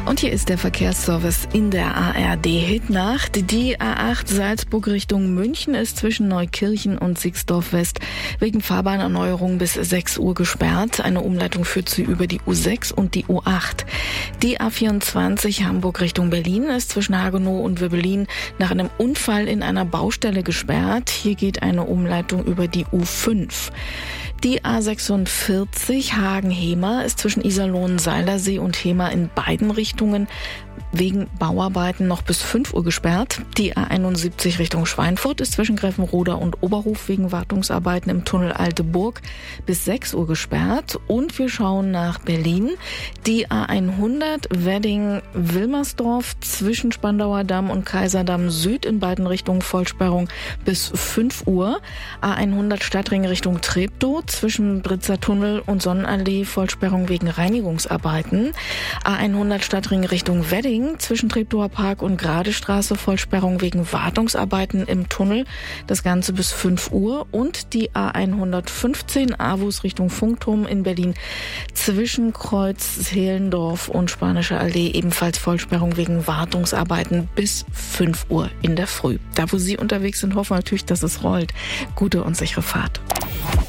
Und hier ist der Verkehrsservice in der ARD-Hitnacht. Die A8 Salzburg Richtung München ist zwischen Neukirchen und Sixdorf West wegen Fahrbahnerneuerung bis 6 Uhr gesperrt. Eine Umleitung führt sie über die U6 und die U8. Die A24 Hamburg Richtung Berlin ist zwischen Hagenow und Wibbelin nach einem Unfall in einer Baustelle gesperrt. Hier geht eine Umleitung über die U5. Die A46 Hagen-Hemer ist zwischen Iserlohn, Seilersee und Hemer in beiden Richtungen wegen Bauarbeiten noch bis 5 Uhr gesperrt. Die A71 Richtung Schweinfurt ist zwischen Greffenroda und Oberhof wegen Wartungsarbeiten im Tunnel Alte Burg bis 6 Uhr gesperrt. Und wir schauen nach Berlin. Die A100 Wedding-Wilmersdorf zwischen Spandauer Damm und Kaiserdamm Süd in beiden Richtungen Vollsperrung bis 5 Uhr. A100 Stadtring Richtung Treptow zwischen Britzer Tunnel und Sonnenallee Vollsperrung wegen Reinigungsarbeiten. A100 Stadtring Richtung Wedding zwischen Treptower Park und Gradestraße Vollsperrung wegen Wartungsarbeiten im Tunnel. Das Ganze bis 5 Uhr. Und die A115 Avus Richtung Funkturm in Berlin zwischen Kreuz Zehlendorf und Spanische Allee ebenfalls Vollsperrung wegen Wartungsarbeiten bis 5 Uhr in der Früh. Da, wo Sie unterwegs sind, hoffen wir natürlich, dass es rollt. Gute und sichere Fahrt.